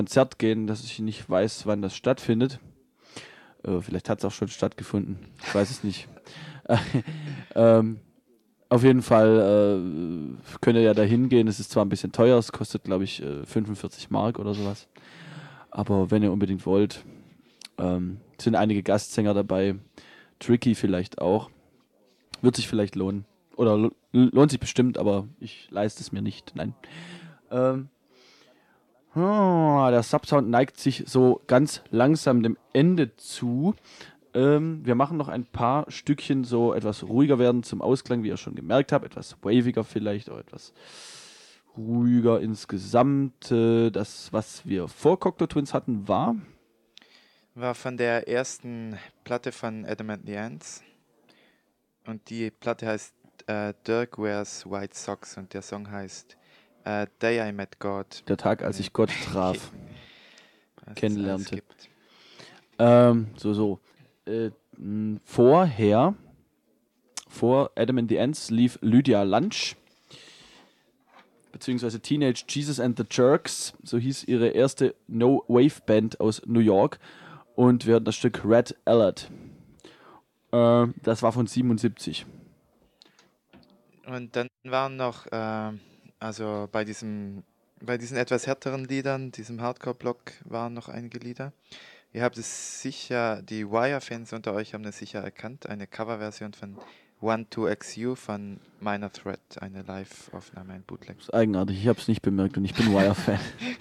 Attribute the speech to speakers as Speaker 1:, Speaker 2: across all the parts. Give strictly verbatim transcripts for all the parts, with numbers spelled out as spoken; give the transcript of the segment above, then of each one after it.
Speaker 1: Konzert gehen, dass ich nicht weiß, wann das stattfindet. Äh, vielleicht hat es auch schon stattgefunden. Ich weiß es nicht. ähm, auf jeden Fall äh, könnt ihr ja da hingehen. Es ist zwar ein bisschen teuer, es kostet, glaube ich, äh, fünfundvierzig Mark oder sowas. Aber wenn ihr unbedingt wollt, ähm, sind einige Gastsänger dabei. Tricky vielleicht auch. Wird sich vielleicht lohnen. Oder lo- lohnt sich bestimmt, aber ich leiste es mir nicht. Nein. Ähm, ah, der Subsound neigt sich so ganz langsam dem Ende zu. Ähm, wir machen noch ein paar Stückchen so etwas ruhiger werden zum Ausklang, wie ihr schon gemerkt habt. Etwas waviger vielleicht, oder etwas ruhiger insgesamt. Äh, das, was wir vor Cocteau Twins hatten, war...
Speaker 2: War von der ersten Platte von Adam and the Ants. Und die Platte heißt äh, Dirk Wears White Socks und der Song heißt äh, Day I Met God.
Speaker 1: Der Tag, als
Speaker 2: Nee.
Speaker 1: ich Gott traf,
Speaker 2: Was es alles
Speaker 1: kennenlernte.
Speaker 2: gibt.
Speaker 1: Ähm, so, so. Äh, mh, vorher, vor Adam and the Ants, lief Lydia Lunch, beziehungsweise Teenage Jesus and the Jerks, so hieß ihre erste No-Wave-Band aus New York. Und wir hatten das Stück Red Alert. Äh, das war von siebenundsiebzig.
Speaker 2: Und dann waren noch, äh, also bei diesem, bei diesen etwas härteren Liedern, diesem Hardcore-Block waren noch einige Lieder. Ihr habt es sicher, die Wire-Fans unter euch haben es sicher erkannt, eine Coverversion von One two X U von Minor Threat, eine Live-Aufnahme, ein Bootleg.
Speaker 1: Das ist eigenartig, ich habe es nicht bemerkt und ich bin Wire-Fan.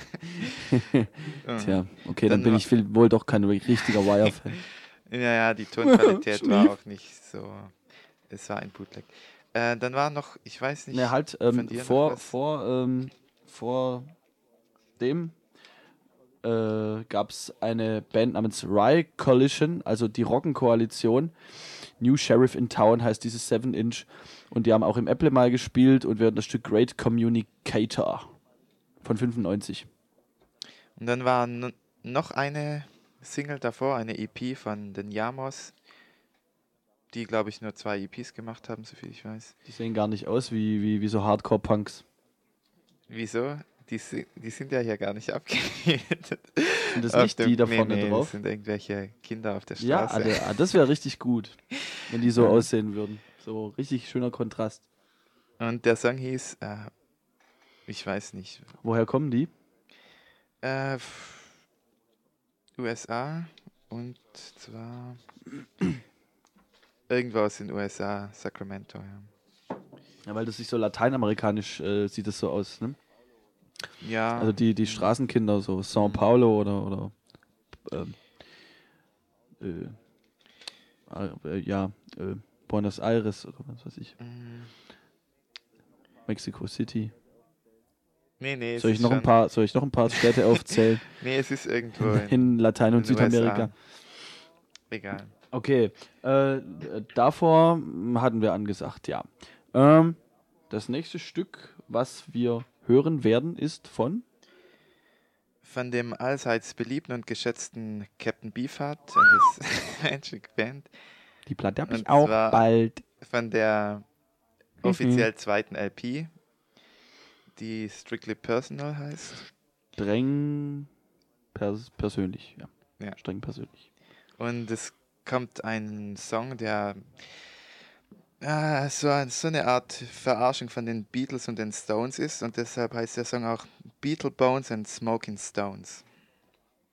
Speaker 1: Tja, okay, dann,
Speaker 2: Dann
Speaker 1: bin
Speaker 2: wa-
Speaker 1: ich viel, wohl doch kein richtiger Wire-Fan.
Speaker 2: Ja, ja, die Tonqualität war
Speaker 1: Schlief.
Speaker 2: auch nicht so, es war ein Bootleg. Äh, dann war noch, ich weiß
Speaker 1: Ne,
Speaker 2: nicht,
Speaker 1: halt,
Speaker 2: von
Speaker 1: ähm,
Speaker 2: dir noch
Speaker 1: vor,
Speaker 2: was?
Speaker 1: vor, ähm, vor dem äh, gab es eine Band namens Rye Coalition, also die Rockenkoalition. New Sheriff in Town heißt dieses seven Inch. Und die haben auch im Apple mal gespielt und wir hatten das Stück Great Communicator von fünfundneunzig.
Speaker 2: Und dann war n- noch eine Single davor, eine E P von den Yamos, die, glaube ich, nur zwei E Ps gemacht haben, soviel ich weiß.
Speaker 1: Die sehen gar nicht aus wie, wie, wie so Hardcore-Punks.
Speaker 2: Wieso? Die, si- die sind ja hier gar nicht abgebildet.
Speaker 1: Sind das
Speaker 2: Auf
Speaker 1: nicht
Speaker 2: dem,
Speaker 1: die da
Speaker 2: nee,
Speaker 1: vorne
Speaker 2: nee, das
Speaker 1: drauf?
Speaker 2: sind irgendwelche Kinder auf der
Speaker 1: Ja,
Speaker 2: Straße.
Speaker 1: also, ah, das wäre richtig gut, wenn die so
Speaker 2: Mhm.
Speaker 1: aussehen würden. So richtig schöner Kontrast.
Speaker 2: Und der Song hieß, äh, ich weiß nicht,
Speaker 1: Woher kommen die?
Speaker 2: äh, f- U S A und zwar irgendwo aus den U S A, Sacramento, ja.
Speaker 1: Ja, weil das sich so lateinamerikanisch äh, sieht es so aus, ne?
Speaker 2: Ja,
Speaker 1: Also die, die
Speaker 2: mm,
Speaker 1: Straßenkinder, so São
Speaker 2: mm.
Speaker 1: Paulo oder, oder ähm, äh, ah, äh, ja, äh, Buenos Aires oder was weiß ich,
Speaker 2: Mm.
Speaker 1: Mexico City.
Speaker 2: Nee, nee, es
Speaker 1: Soll ich
Speaker 2: ist
Speaker 1: noch ein
Speaker 2: schon.
Speaker 1: paar, soll ich noch ein paar Städte aufzählen
Speaker 2: Nee, es ist irgendwo in,
Speaker 1: in Latein-
Speaker 2: in
Speaker 1: und
Speaker 2: den U S A.
Speaker 1: Südamerika?
Speaker 2: Egal.
Speaker 1: Okay, äh, davor mm, hatten wir angesagt, ja. Ähm, das nächste Stück, was wir hören werden, ist von
Speaker 2: Von dem allseits beliebten und geschätzten Captain Beefheart und his Magic Band.
Speaker 1: die Platte habe ich
Speaker 2: Und
Speaker 1: auch
Speaker 2: zwar
Speaker 1: bald.
Speaker 2: von der
Speaker 1: Mhm.
Speaker 2: offiziell zweiten L P, die Strictly Personal heißt.
Speaker 1: Streng pers persönlich, ja.
Speaker 2: Ja.
Speaker 1: Streng persönlich.
Speaker 2: Und es kommt ein Song, der ah, so, ein- so eine Art Verarschung von den Beatles und den Stones ist. Und deshalb heißt der Song auch Beatle Bones and Smoking Stones.